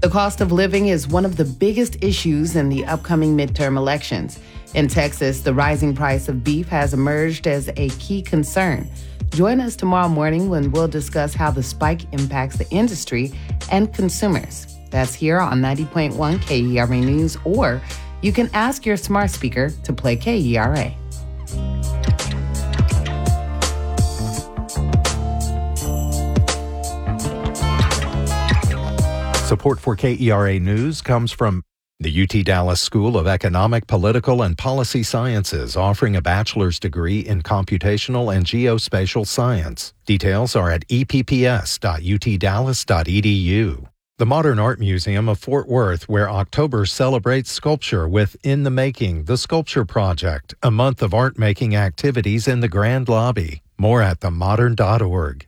The cost of living is one of the biggest issues in the upcoming midterm elections. In Texas, the rising price of beef has emerged as a key concern. Join us tomorrow morning when we'll discuss how the spike impacts the industry and consumers. That's here on 90.1 KERA News, or you can ask your smart speaker to play KERA. Support for KERA News comes from the UT Dallas School of Economic, Political, and Policy Sciences, offering a bachelor's degree in computational and geospatial science. Details are at epps.utdallas.edu. The Modern Art Museum of Fort Worth, where October celebrates sculpture with In the Making, the Sculpture Project, a month of art-making activities in the Grand Lobby. More at themodern.org.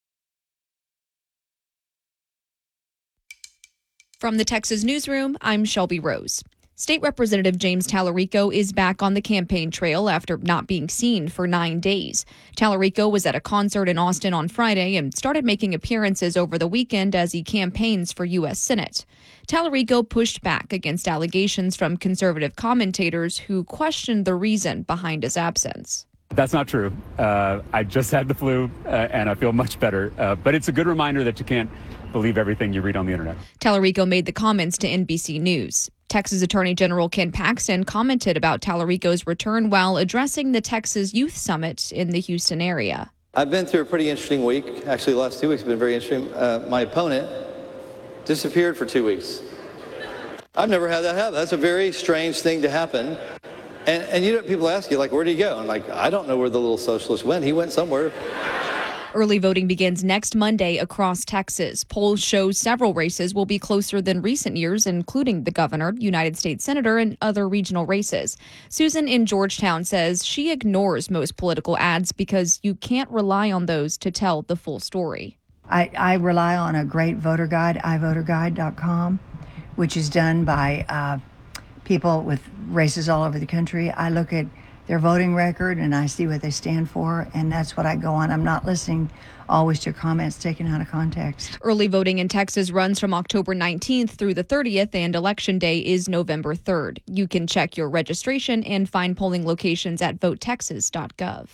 From the Texas Newsroom, I'm Shelby Rose. State Representative James Tallarico is back on the campaign trail after not being seen for 9 days. Tallarico was at a concert in Austin on Friday and started making appearances over the weekend as he campaigns for U.S. Senate. Tallarico pushed back against allegations from conservative commentators who questioned the reason behind his absence. That's not true. I just had the flu and I feel much better. But it's a good reminder that you can't believe everything you read on the internet. Tallarico made the comments to NBC News. Texas Attorney General Ken Paxton commented about Tallarico's return while addressing the Texas Youth Summit in the Houston area. I've been through a pretty interesting week. Actually, the last 2 weeks have been very interesting. My opponent disappeared for 2 weeks. I've never had that happen. That's a very strange thing to happen. And you know, people ask you, like, where'd he go? I'm like, I don't know where the little socialist went. He went somewhere. Early voting begins next Monday across Texas. Polls show several races will be closer than recent years, including the governor, United States senator, and other regional races. Susan in Georgetown says she ignores most political ads because you can't rely on those to tell the full story. I rely on a great voter guide, ivoterguide.com, which is done by people with races all over the country. I look at their voting record and I see what they stand for, and that's what I go on. I'm not listening always to comments taken out of context. Early voting in Texas runs from October 19th through the 30th, and Election Day is November 3rd. You can check your registration and find polling locations at votetexas.gov.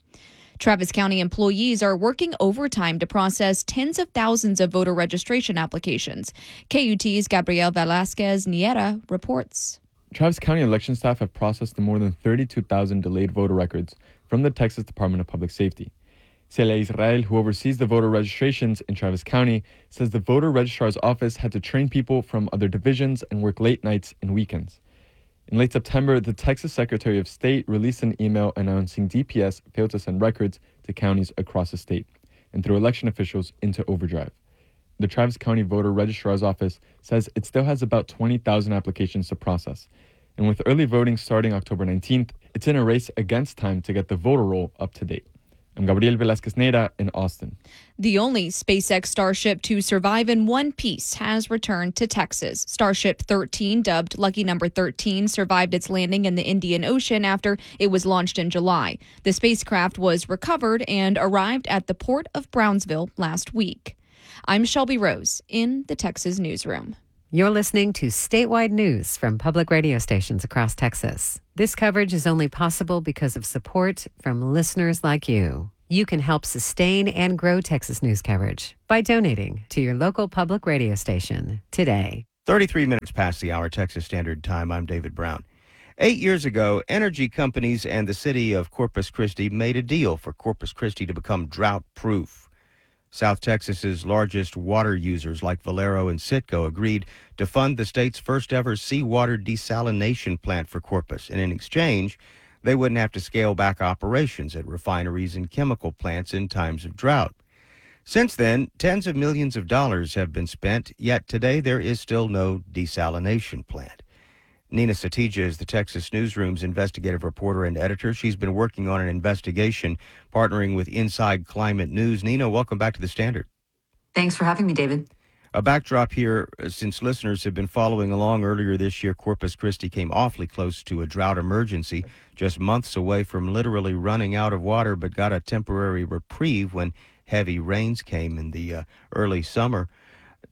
Travis County employees are working overtime to process tens of thousands of voter registration applications. KUT's Gabriel Velasquez Niera reports. Travis County election staff have processed the more than 32,000 delayed voter records from the Texas Department of Public Safety. Celia Israel, who oversees the voter registrations in Travis County, says the voter registrar's office had to train people from other divisions and work late nights and weekends. In late September, the Texas Secretary of State released an email announcing DPS failed to send records to counties across the state and threw election officials into overdrive. The Travis County Voter Registrar's Office says it still has about 20,000 applications to process. And with early voting starting October 19th, it's in a race against time to get the voter roll up to date. I'm Gabriel Velasquez Neira in Austin. The only SpaceX Starship to survive in one piece has returned to Texas. Starship 13, dubbed Lucky Number 13, survived its landing in the Indian Ocean after it was launched in July. The spacecraft was recovered and arrived at the port of Brownsville last week. I'm Shelby Rose in the Texas Newsroom. You're listening to statewide news from public radio stations across Texas. This coverage is only possible because of support from listeners like you. You can help sustain and grow Texas news coverage by donating to your local public radio station today. 33 minutes past the hour, Texas Standard Time. I'm David Brown. 8 years ago, energy companies and the city of Corpus Christi made a deal for Corpus Christi to become drought-proof. South Texas's largest water users like Valero and Citgo agreed to fund the state's first-ever seawater desalination plant for Corpus. And in exchange, they wouldn't have to scale back operations at refineries and chemical plants in times of drought. Since then, tens of millions of dollars have been spent, yet today there is still no desalination plant. Nina Satija is the Texas Newsroom's investigative reporter and editor. She's been working on an investigation, partnering with Inside Climate News. Nina, welcome back to the Standard. Thanks for having me, David. A backdrop here, since listeners have been following along earlier this year, Corpus Christi came awfully close to a drought emergency, just months away from literally running out of water, but got a temporary reprieve when heavy rains came in the early summer.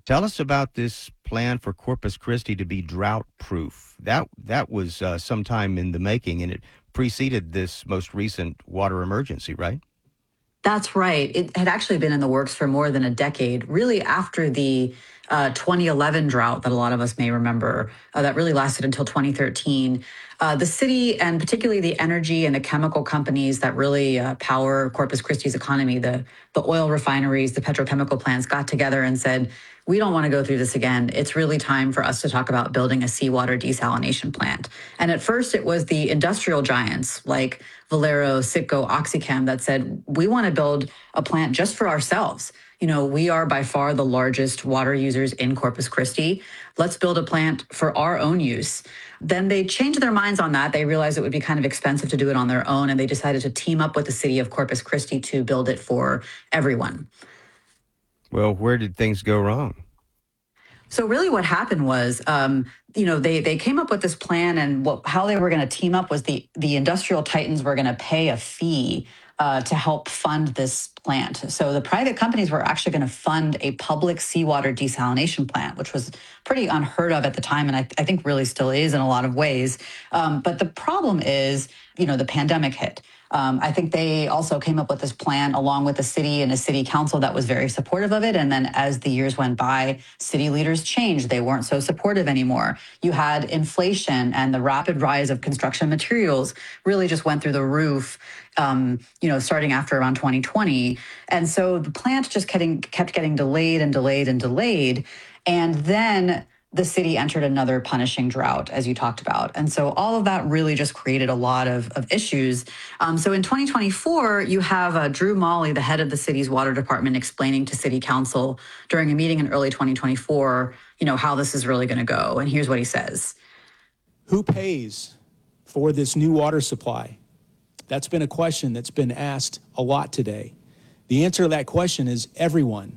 Tell us about this plan for Corpus Christi to be drought-proof. That was sometime in the making, and it preceded this most recent water emergency, right? That's right. It had actually been in the works for more than a decade, really after the 2011 drought that a lot of us may remember, that really lasted until 2013. The city, and particularly the energy and the chemical companies that really power Corpus Christi's economy, the oil refineries, the petrochemical plants, got together and said, we don't want to go through this again. It's really time for us to talk about building a seawater desalination plant. And at first it was the industrial giants like Valero, Citgo, OxyChem that said, we want to build a plant just for ourselves. You know, we are by far the largest water users in Corpus Christi. Let's build a plant for our own use. Then they changed their minds on that. They realized it would be kind of expensive to do it on their own, and they decided to team up with the city of Corpus Christi to build it for everyone. Well, where did things go wrong? So really what happened was, they came up with this plan, and how they were going to team up was the industrial titans were going to pay a fee to help fund this plant. So the private companies were actually going to fund a public seawater desalination plant, which was pretty unheard of at the time, and I think really still is in a lot of ways. But the problem is, the pandemic hit. I think they also came up with this plan along with the city and a city council that was very supportive of it. And then as the years went by, city leaders changed. They weren't so supportive anymore. You had inflation, and the rapid rise of construction materials really just went through the roof, starting after around 2020. And so the plant just kept getting delayed and delayed and delayed. And then the city entered another punishing drought, as you talked about. And so all of that really just created a lot of issues. So in 2024, you have Drew Mawley, the head of the city's water department, explaining to city council during a meeting in early 2024, how this is really going to go. And here's what he says. Who pays for this new water supply? That's been a question that's been asked a lot today. The answer to that question is everyone.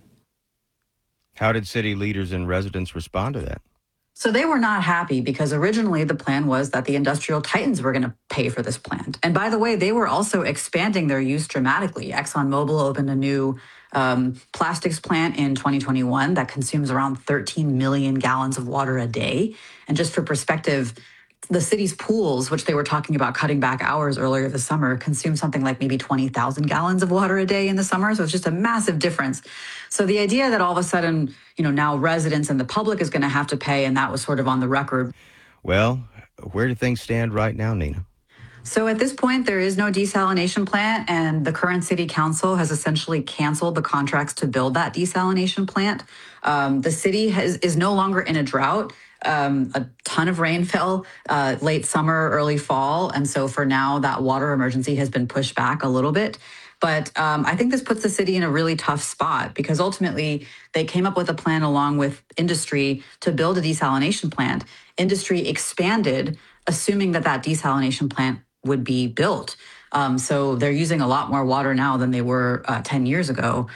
How did city leaders and residents respond to that? So they were not happy because originally the plan was that the industrial titans were going to pay for this plant. And by the way, they were also expanding their use dramatically. ExxonMobil opened a new plastics plant in 2021 that consumes around 13 million gallons of water a day. And just for perspective, the city's pools, which they were talking about cutting back hours earlier this summer, consume something like maybe 20,000 gallons of water a day in the summer. So it's just a massive difference. So the idea that all of a sudden, now residents and the public is going to have to pay, and that was sort of on the record. Well, where do things stand right now, Nina? So at this point, there is no desalination plant, and the current city council has essentially canceled the contracts to build that desalination plant. The city is no longer in a drought. A ton of rain fell late summer, early fall. And so for now, that water emergency has been pushed back a little bit. But I think this puts the city in a really tough spot because ultimately they came up with a plan along with industry to build a desalination plant. Industry expanded, assuming that desalination plant would be built. So they're using a lot more water now than they were 10 years ago.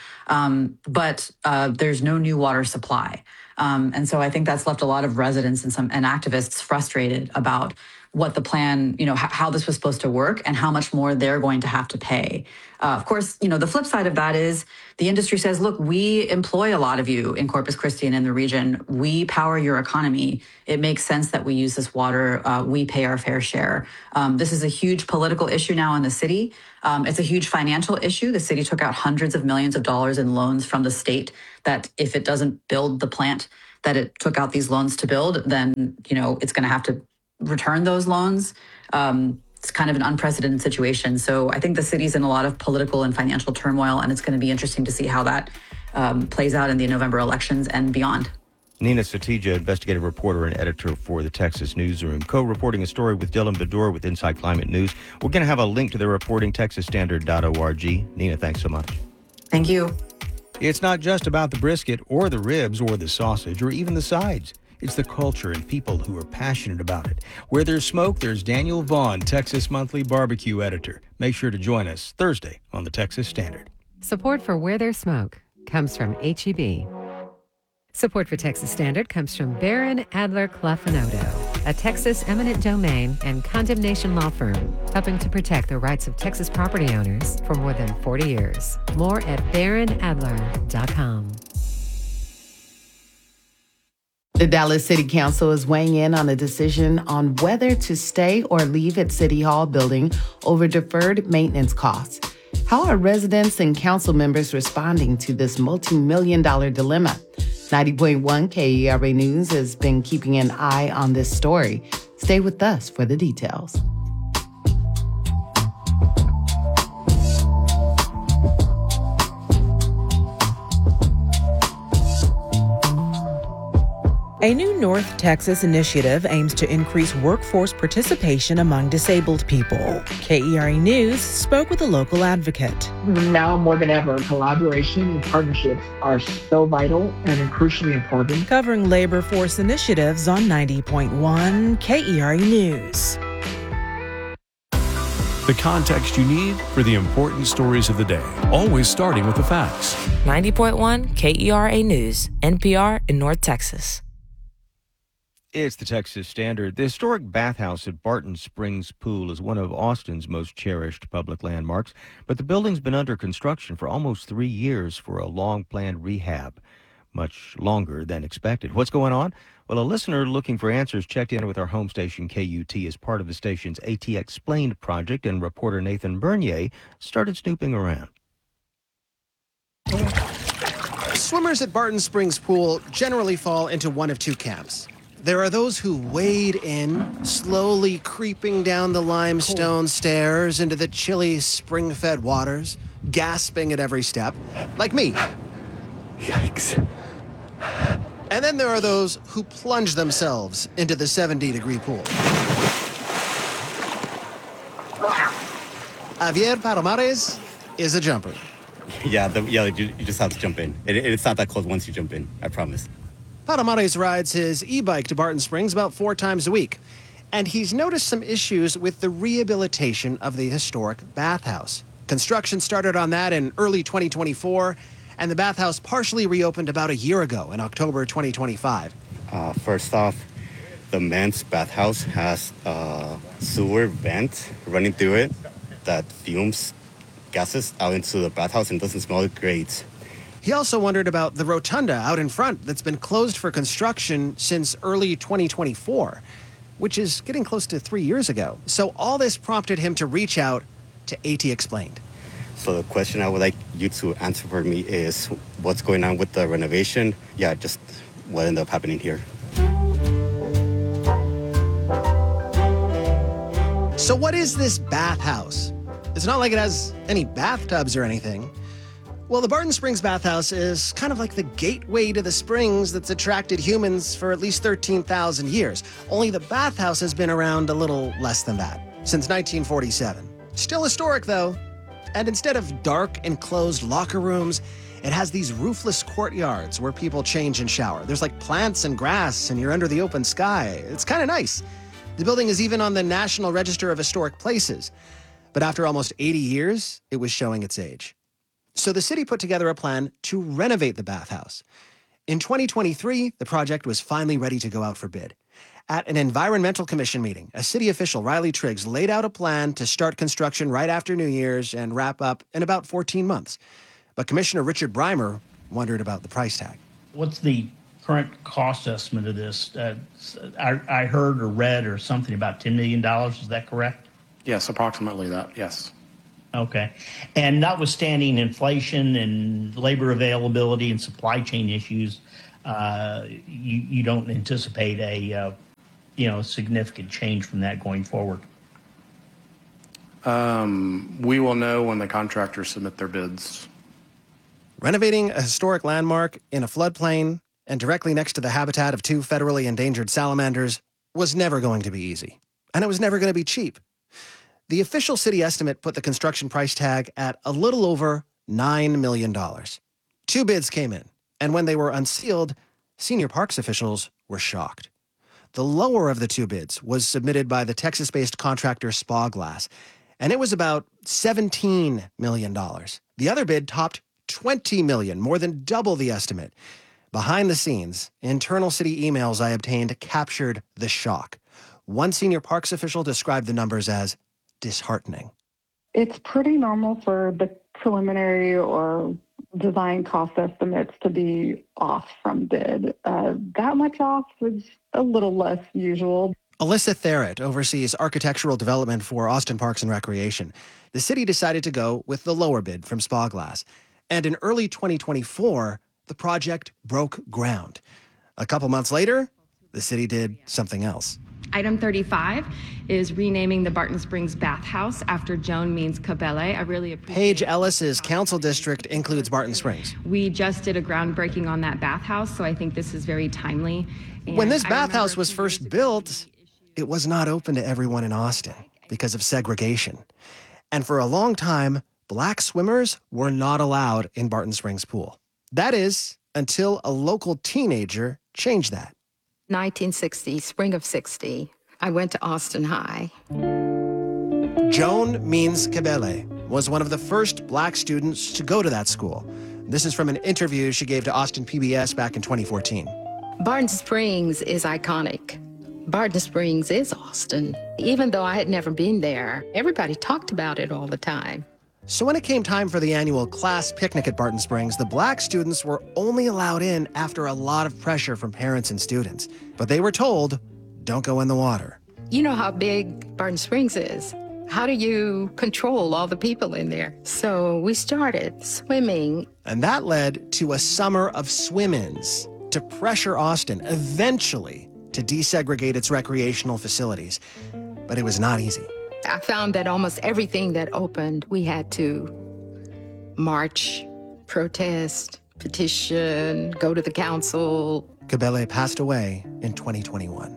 But there's no new water supply. And so I think that's left a lot of residents and activists frustrated about what the plan, how this was supposed to work and how much more they're going to have to pay. Of course, the flip side of that is the industry says, look, we employ a lot of you in Corpus Christi and in the region. We power your economy. It makes sense that we use this water. We pay our fair share. This is a huge political issue now in the city. It's a huge financial issue. The city took out hundreds of millions of dollars in loans from the state that if it doesn't build the plant that it took out these loans to build, then, it's going to have to return those loans. It's kind of an unprecedented situation. So I think the city's in a lot of political and financial turmoil, and it's going to be interesting to see how that plays out in the November elections and beyond. Nina Satija, investigative reporter and editor for the Texas Newsroom, co-reporting a story with Dylan Bedore with Inside Climate News. We're going to have a link to their reporting, texasstandard.org. Nina, thanks so much. Thank you. It's not just about the brisket or the ribs or the sausage or even the sides. It's the culture and people who are passionate about it. Where there's smoke, there's Daniel Vaughn, Texas Monthly Barbecue editor. Make sure to join us Thursday on the Texas Standard. Support for Where There's Smoke comes from H-E-B. Support for Texas Standard comes from Barron Adler Clough & Odo, a Texas eminent domain and condemnation law firm helping to protect the rights of Texas property owners for more than 40 years. More at barronadler.com. The Dallas City Council is weighing in on a decision on whether to stay or leave its City Hall building over deferred maintenance costs. How are residents and council members responding to this multi-million-dollar dilemma? 90.1 KERA News has been keeping an eye on this story. Stay with us for the details. A new North Texas initiative aims to increase workforce participation among disabled people. KERA News spoke with a local advocate. Now more than ever, collaboration and partnerships are so vital and crucially important. Covering labor force initiatives on 90.1 KERA News. The context you need for the important stories of the day, always starting with the facts. 90.1 KERA News, NPR in North Texas. It's the Texas Standard. The historic bathhouse at Barton Springs Pool is one of Austin's most cherished public landmarks, but the building's been under construction for almost 3 years for a long-planned rehab, much longer than expected. What's going on? Well, a listener looking for answers checked in with our home station, KUT, as part of the station's AT Explained project, and reporter Nathan Bernier started snooping around. Swimmers at Barton Springs Pool generally fall into one of two camps. There are those who wade in, slowly creeping down the limestone stairs into the chilly spring-fed waters, gasping at every step, like me. Yikes. And then there are those who plunge themselves into the 70-degree pool. Javier Palomares is a jumper. Yeah, you just have to jump in. It's not that cold once you jump in, I promise. Palomares rides his e-bike to Barton Springs about 4 times a week, and he's noticed some issues with the rehabilitation of the historic bathhouse. Construction started on that in early 2024, and the bathhouse partially reopened about a year ago in October 2025. First off, the men's bathhouse has a sewer vent running through it that fumes gases out into the bathhouse and doesn't smell great. He also wondered about the rotunda out in front that's been closed for construction since early 2024, which is getting close to 3 years ago. So all this prompted him to reach out to AT Explained. So the question I would like you to answer for me is, what's going on with the renovation? Yeah, just what ended up happening here. So what is this bathhouse? It's not like it has any bathtubs or anything. Well, the Barton Springs bathhouse is kind of like the gateway to the springs that's attracted humans for at least 13,000 years. Only the bathhouse has been around a little less than that, since 1947. Still historic, though. And instead of dark, enclosed locker rooms, it has these roofless courtyards where people change and shower. There's like plants and grass, and you're under the open sky. It's kind of nice. The building is even on the National Register of Historic Places. But after almost 80 years, it was showing its age. So the city put together a plan to renovate the bathhouse. In 2023, the project was finally ready to go out for bid. At an environmental commission meeting, a city official, Riley Triggs, laid out a plan to start construction right after New Year's and wrap up in about 14 months. But Commissioner Richard Breimer wondered about the price tag. What's the current cost estimate of this? I heard or read or something about $10 million. Is that correct? Yes, approximately that, yes. Okay. And notwithstanding inflation and labor availability and supply chain issues, you don't anticipate a significant change from that going forward? We will know when the contractors submit their bids. Renovating a historic landmark in a floodplain and directly next to the habitat of 2 federally endangered salamanders was never going to be easy. And it was never going to be cheap. The official city estimate put the construction price tag at a little over $9 million. 2 bids came in, and when they were unsealed, senior parks officials were shocked. The lower of the 2 bids was submitted by the Texas-based contractor Spa Glass, and it was about $17 million. The other bid topped $20 million, more than double the estimate. Behind the scenes, internal city emails I obtained captured the shock. One senior parks official described the numbers as disheartening. It's pretty normal for the preliminary or design cost estimates to be off from bid. That much off was a little less usual. Alyssa Therrett oversees architectural development for Austin Parks and Recreation. The city decided to go with the lower bid from Spyglass. And in early 2024, the project broke ground. A couple months later, the city did something else. Item 35 is renaming the Barton Springs Bathhouse after Joan Means Cabele. I really appreciate Paige Ellis's council district includes Barton Springs. We just did a groundbreaking on that bathhouse, so I think this is very timely. When this bathhouse was first built, it was not open to everyone in Austin because of segregation. And for a long time, black swimmers were not allowed in Barton Springs Pool. That is, until a local teenager changed that. 1960, spring of 60, I went to Austin High. Joan Means Cabele was one of the first black students to go to that school. This is from an interview she gave to Austin PBS back in 2014. Barton Springs is iconic. Barton Springs is Austin. Even though I had never been there, everybody talked about it all the time. So when it came time for the annual class picnic at Barton Springs, the black students were only allowed in after a lot of pressure from parents and students. But they were told, don't go in the water. You know how big Barton Springs is. How do you control all the people in there? So we started swimming. And that led to a summer of swim-ins to pressure Austin eventually to desegregate its recreational facilities. But it was not easy. I found that almost everything that opened, we had to march, protest, petition, go to the council. Cabele passed away in 2021.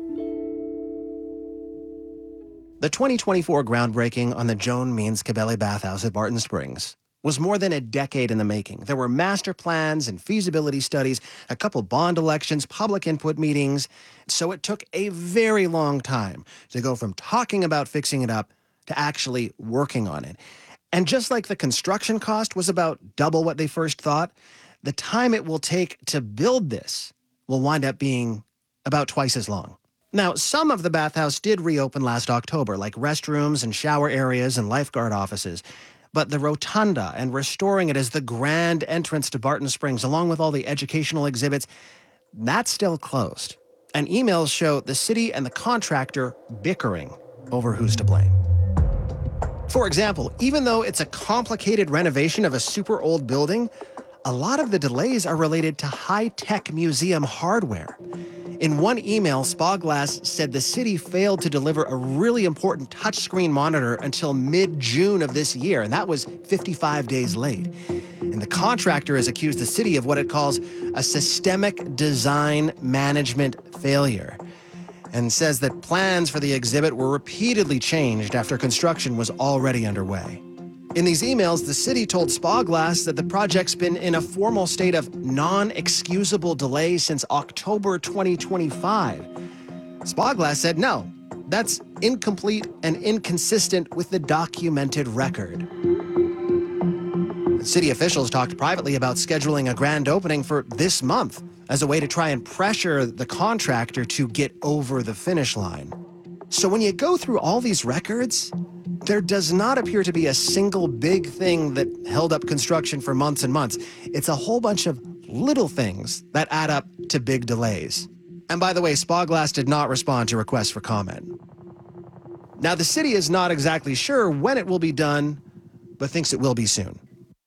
The 2024 groundbreaking on the Joan Means Cabele Bathhouse at Barton Springs was more than a decade in the making. There were master plans and feasibility studies, a couple bond elections, public input meetings. So it took a very long time to go from talking about fixing it up to actually working on it. And just like the construction cost was about double what they first thought, the time it will take to build this will wind up being about twice as long. Now, some of the bathhouse did reopen last October, like restrooms and shower areas and lifeguard offices. But the rotunda and restoring it as the grand entrance to Barton Springs, along with all the educational exhibits, that's still closed. And emails show the city and the contractor bickering over who's to blame. For example, even though it's a complicated renovation of a super old building, a lot of the delays are related to high-tech museum hardware. In one email, Spyglass said the city failed to deliver a really important touchscreen monitor until mid-June of this year, and that was 55 days late. And the contractor has accused the city of what it calls a systemic design management failure, and says that plans for the exhibit were repeatedly changed after construction was already underway. In these emails, the city told Spyglass that the project's been in a formal state of non-excusable delay since October 2025. Spyglass said no, that's incomplete and inconsistent with the documented record. City officials talked privately about scheduling a grand opening for this month as a way to try and pressure the contractor to get over the finish line. So when you go through all these records, there does not appear to be a single big thing that held up construction for months and months. It's a whole bunch of little things that add up to big delays. And by the way, Spyglass did not respond to requests for comment. Now, the city is not exactly sure when it will be done, but thinks it will be soon.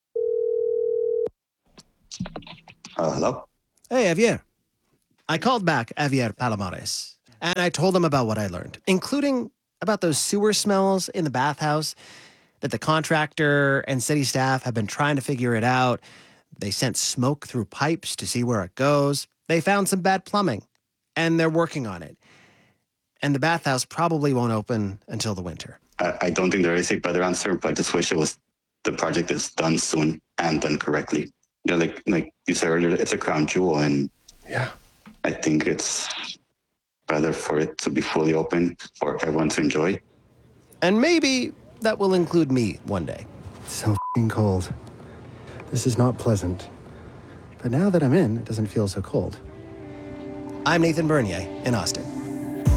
Hello? Hey, Javier. I called back Javier Palomares, and I told him about what I learned, including about those sewer smells in the bathhouse, that the contractor and city staff have been trying to figure it out. They sent smoke through pipes to see where it goes. They found some bad plumbing, and they're working on it. And the bathhouse probably won't open until the winter. I don't think there is a better answer, but I just wish the project is done soon and done correctly. You know, like you said earlier, it's a crown jewel, and yeah, I think it's better for it to be fully open for everyone to enjoy. And maybe that will include me one day. It's so f***ing cold. This is not pleasant. But now that I'm in, it doesn't feel so cold. I'm Nathan Bernier in Austin.